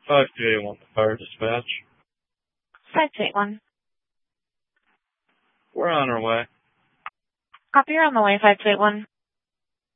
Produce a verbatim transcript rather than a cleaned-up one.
five two eight one, fire dispatch. five two eight one. We're on our way. Copy, you're on the way, five two eight one.